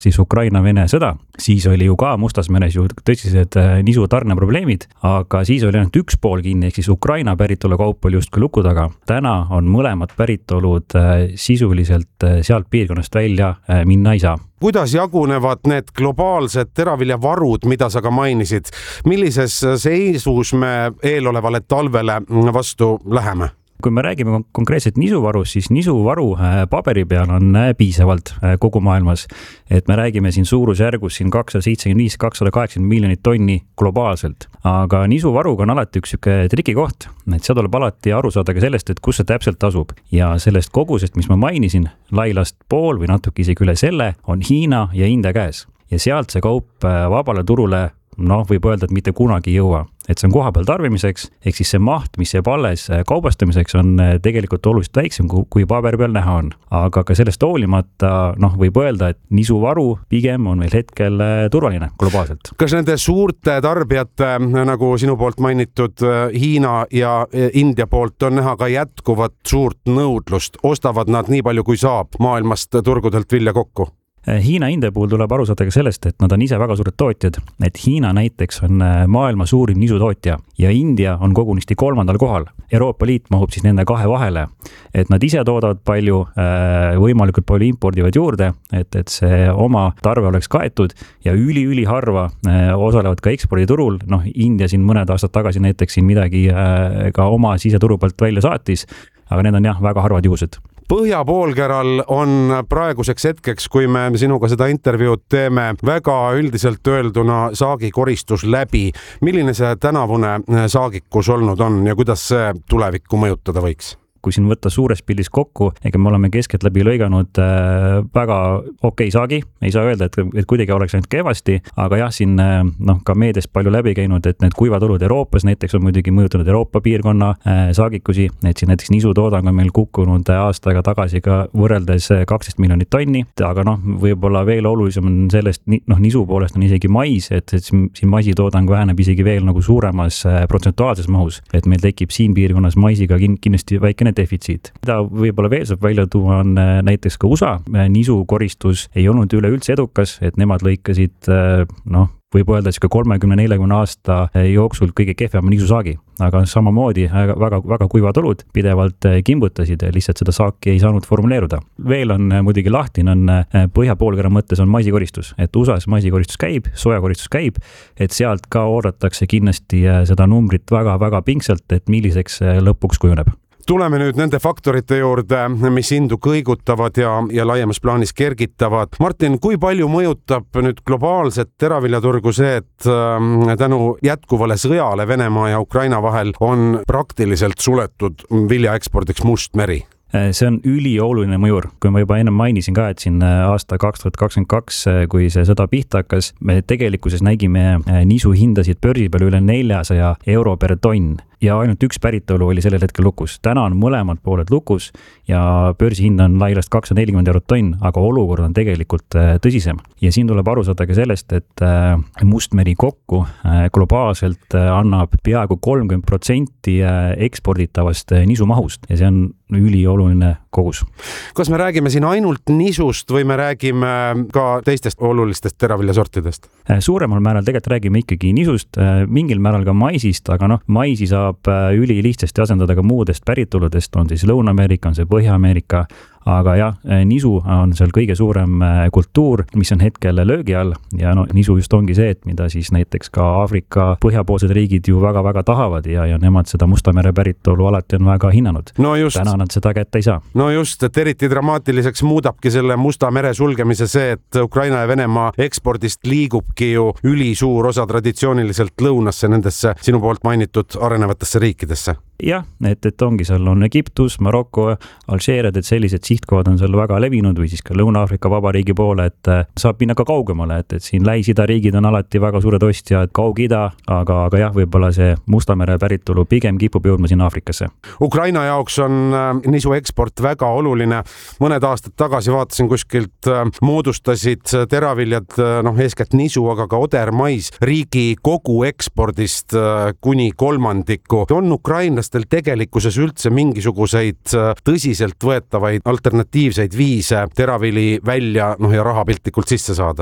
siis Ukraina-Vene sõda, siis oli ju ka Mustas meres ju tõsised nisu tarneprobleemid, aga siis oli ainult üks pool kinni, ehk siis Ukraina päritolu kaup oli justkui luku taga. Täna on mõlemad päritolud sisuliselt sealt piirkonnast välja minna ei saa. Kuidas jagunevad need globaalsed teraviljavarud, mida sa ka mainisid? Millises seisus me eelolevale talvele vastu läheme? Kui me räägime konkreetselt nisuvarust, siis nisuvaru paberi peal on piisavalt kogu maailmas. Et me räägime siin suurusjärgus 275-280 miljonit tonni globaalselt. Aga nisuvaruga on alati üks trikikoht, et see tuleb alati aru saada ka sellest, et kus see täpselt asub. Ja sellest kogusest, mis ma mainisin, lailast pool või natuke isegi üle selle, on Hiina ja India käes. Ja sealt see kaup vabale turule võib öelda, et mitte kunagi ei jõua. Et see on kohapeal tarbimiseks, ehk siis see maht, mis jääb alles kaubastamiseks, on tegelikult oluliselt väiksem, kui paberi peal näha on. Aga ka sellest hoolimata võib öelda, et nisuvaru pigem on meil hetkel turvaline globaalselt. Kas nende suurte tarbijate, nagu sinu poolt mainitud Hiina ja India poolt, on näha ka jätkuvat suurt nõudlust? Ostavad nad nii palju, kui saab maailmast turgudelt vilja kokku? Hiina India puhul tuleb aru saada ka sellest, et nad on ise väga suured tootjad, et Hiina näiteks on maailma suurim nisutootja ja India on kogunisti 3. kohal. Euroopa Liit mahub siis nende kahe vahele, et nad ise toodavad palju, võimalikult palju impordivad juurde, et see oma tarve oleks kaetud ja üli harva osalevad ka eksporditurul. India siin mõned aastad tagasi näiteks siin midagi ka oma siseturu pealt välja saatis, aga need on väga harvad juhused. Põhjapoolkeral on praeguseks hetkeks, kui me sinuga seda intervjuud teeme, väga üldiselt öelduna saagikoristus läbi. Milline see tänavune saagikus olnud on ja kuidas see tulevikku mõjutada võiks? Kui siin võtta suures pildis kokku, ega me oleme keskelt läbi lõiganud väga okei saagi. Ei saa öelda, et kuidagi oleks ainult kehvasti, aga jah, siin ka meedias palju läbi käinud, et need kuivad olud Euroopas näiteks on muidugi mõjutanud Euroopa piirkonna saagikusi, et siin näiteks nisutoodang on meil kukkunud aastaga tagasi ka võrreldes 12 miljonit tonni, aga võib-olla veel olulisem on sellest, nisu poolest on isegi mais, et siin maisitoodang väheneb isegi veel suuremas protsentuaalses mahus, et meil tekib siin piirkonnas maisiga kindlasti väikene defitsiit. Mida võib-olla veel saab välja tuua on näiteks ka USA. Nisukoristus ei olnud üleüldse edukas, et nemad lõikasid, võib öelda 30-40 aasta jooksul kõige kehvema nisusaagi. Aga samamoodi väga kuivad olud pidevalt kimbutasid ja lihtsalt seda saaki ei saanud formuleeruda. Veel on muidugi lahtine on põhjapoolkera mõttes on maisikoristus, et USAs maisikoristus käib, sojakoristus käib, et sealt ka oodatakse kindlasti seda numbrit väga pingsalt, et milliseks lõpuks kujuneb. Tuleme nüüd nende faktorite juurde, mis hindu kõigutavad ja laiemas plaanis kergitavad. Martin, kui palju mõjutab nüüd globaalset teraviljaturgu see, et tänu jätkuvale sõjale Venemaa ja Ukraina vahel on praktiliselt suletud viljaekspordiks Must meri? See on ülioluline mõjur. Kui ma juba enne mainisin ka, et siin aasta 2022, kui see sõda pihta hakkas, me tegelikkuses nägime nisu hindasid börsi peal üle 400 euro per tonn. Ja ainult üks päritolu oli sellel hetkel lukus. Täna on mõlemad pooled lukus ja börsi hind on lailast 240 eurot tonn, aga olukord on tegelikult tõsisem. Ja siin tuleb aru saada ka sellest, et Mustmeri kokku globaalselt annab peaaegu 30% eksporditavast nisumahust ja see on ülioluline kogus. Kas me räägime siin ainult nisust või me räägime ka teistest olulistest teraviljasortidest? Suuremal määral tegelikult räägime ikkagi nisust, mingil määral ka maisist, aga maisi saab ülilihtsasti asendada ka muudest päritoludest, on siis Lõuna-Ameerika, on see Põhja-Ameerika, aga jah, nisu on seal kõige suurem kultuur, mis on hetkel löögi all ja nisu just ongi see, et mida siis näiteks ka Aafrika põhjapoolsed riigid ju väga tahavad ja nemad seda Musta mere päritolu alati on väga hinnanud. Täna nad seda kätte ei saa. No just, et eriti dramaatiliseks muudabki selle Musta mere sulgemise see, et Ukraina ja Venemaa ekspordist liigubki ju ülisuur osa traditsiooniliselt lõunasse nendesse sinu poolt mainitud arenevatesse riikidesse. Jah, et ongi seal on Egiptus, Maroko, Alžeeriad, et sellised sihtkohad on seal väga levinud või siis ka Lõuna-Aafrika vabariigi poole, et saab minna ka kaugemale, et siin Lähis-Ida riigid on alati väga suured ostjad, Kaug-Ida, aga jah, võib-olla see Musta mere päritolu pigem kipub jõudma siin Aafrikasse. Ukraina jaoks on nisu eksport väga oluline. Mõned aastad tagasi vaatasin kuskilt moodustasid teraviljad, eeskätt nisu, aga ka odermais riigi kogu ekspordist kuni 1/3. On ukrainlastel põllumeestel tegelikkuses üldse mingisuguseid tõsiselt võetavaid alternatiivseid viise teravili välja ja raha piltlikult sisse saada?